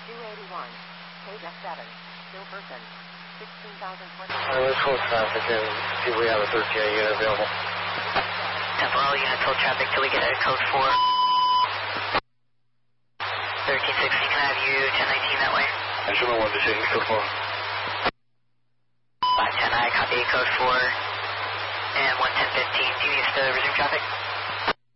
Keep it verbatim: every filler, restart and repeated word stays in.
two eighty-one, K F seven, still person, sixteen thousand twenty. Alright, let's hold traffic and see if we have a thirteen A unit available. Temporal units hold traffic till we get a code four. thirteen sixty, can I have you ten nineteen that way? Instrument one, decision, code four. five ten, I copy code four. And one ten fifteen, do you need us to resume traffic?